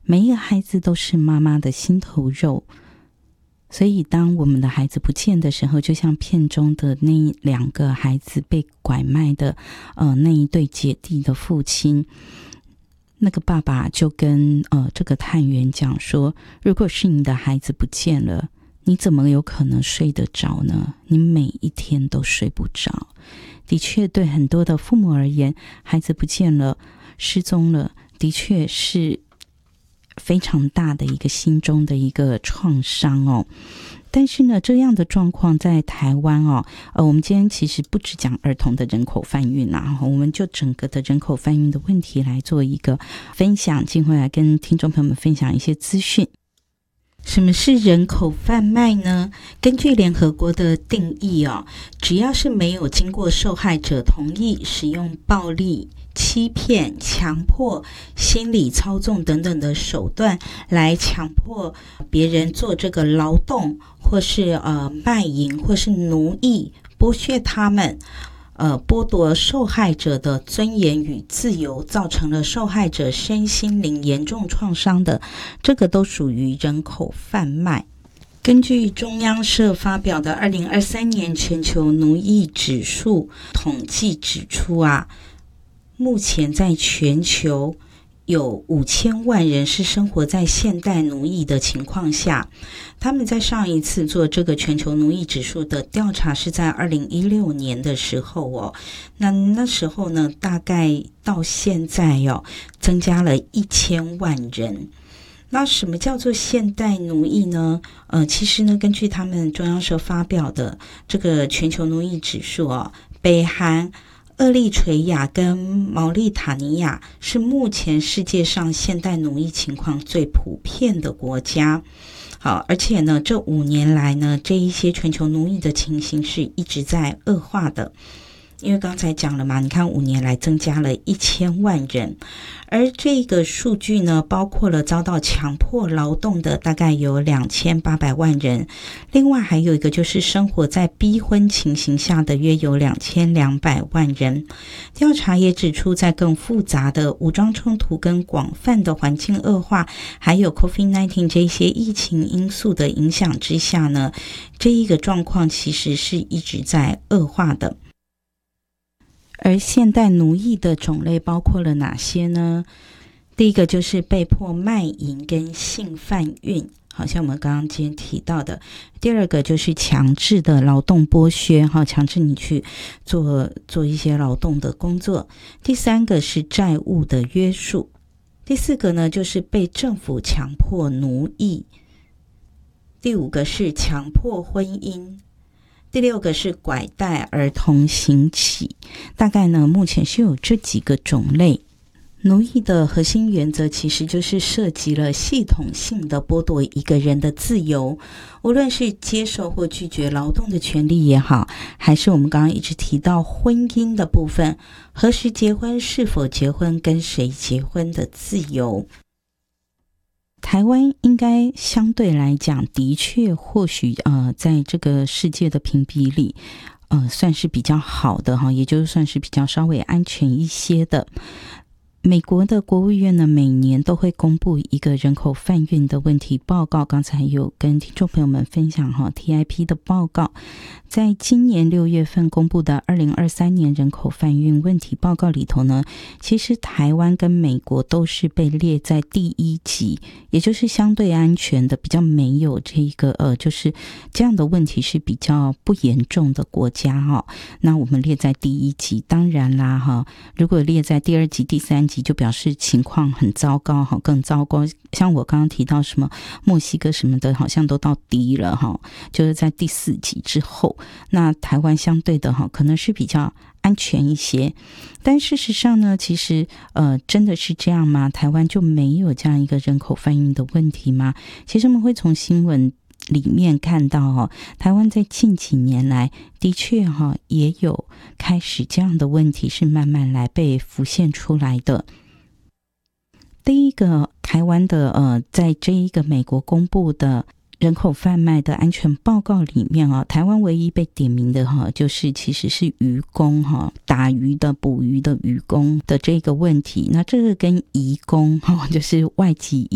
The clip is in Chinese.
每一个孩子都是妈妈的心头肉，所以当我们的孩子不见的时候，就像片中的那2个孩子被拐卖的那一对姐弟的父亲，那个爸爸就跟这个探员讲说，如果是你的孩子不见了，你怎么有可能睡得着呢？你每一天都睡不着。的确，对很多的父母而言，孩子不见了，失踪了，的确是非常大的一个心中的一个创伤哦。但是呢，这样的状况在台湾我们今天其实不只讲儿童的人口贩运我们就整个的人口贩运的问题来做一个分享，进回来跟听众朋友们分享一些资讯。什么是人口贩卖呢？根据联合国的定义只要是没有经过受害者同意，使用暴力、欺骗、强迫、心理操纵等等的手段来强迫别人做这个劳动，或是卖淫，或是奴役，剥削他们，剥夺受害者的尊严与自由，造成了受害者身心灵严重创伤的，这个都属于人口贩卖。根据中央社发表的2023年全球奴役指数统计指出目前在全球有5000万人是生活在现代奴役的情况下。他们在上一次做这个全球奴役指数的调查是在2016年的时候那时候呢，大概到现在增加了1000万人。那什么叫做现代奴役呢？其实呢，根据他们中央社发表的这个全球奴役指数北韩、厄立垂亚跟毛利塔尼亚是目前世界上现代奴役情况最普遍的国家。好，而且呢，这5年来呢，这一些全球奴役的情形是一直在恶化的。因为刚才讲了嘛，你看5年来增加了1000万人，而这个数据呢，包括了遭到强迫劳动的大概有2800万人，另外还有一个就是生活在逼婚情形下的约有2200万人。调查也指出，在更复杂的武装冲突跟广泛的环境恶化，还有 COVID-19 这些疫情因素的影响之下呢，这一个状况其实是一直在恶化的。而现代奴役的种类包括了哪些呢？第一个就是被迫卖淫跟性贩运，好像我们刚刚今天提到的。第二个就是强制的劳动剥削，强制你去做一些劳动的工作。第三个是债务的约束。第四个呢，就是被政府强迫奴役。第5个是强迫婚姻。第6个是拐带儿童行乞。大概呢，目前是有这几个种类。奴役的核心原则其实就是涉及了系统性的剥夺一个人的自由，无论是接受或拒绝劳动的权利也好，还是我们刚刚一直提到婚姻的部分，何时结婚、是否结婚、跟谁结婚的自由。台湾应该相对来讲的确或许在这个世界的评比里算是比较好的也就是算是比较稍微安全一些的。美国的国务院呢，每年都会公布一个人口贩运的问题报告，刚才有跟听众朋友们分享TIP 的报告。在今年6月份公布的2023年人口贩运问题报告里头呢，其实台湾跟美国都是被列在第1级，也就是相对安全的，比较没有这个就是这样的问题是比较不严重的国家那我们列在第1级，当然啦如果列在第2级、第3级就表示情况很糟糕更糟糕。像我刚刚提到什么墨西哥什么的，好像都到D了就是在第4级之后。那台湾相对的可能是比较安全一些，但事实上呢，其实真的是这样吗？台湾就没有这样一个人口贩运的问题吗？其实我们会从新闻里面看到台湾在近几年来的确也有开始这样的问题是慢慢来被浮现出来的。第一个，台湾的在这一个美国公布的人口贩卖的安全报告里面台湾唯一被点名的就是其实是渔工打鱼的、捕鱼的渔工的这个问题。那这个跟移工就是外籍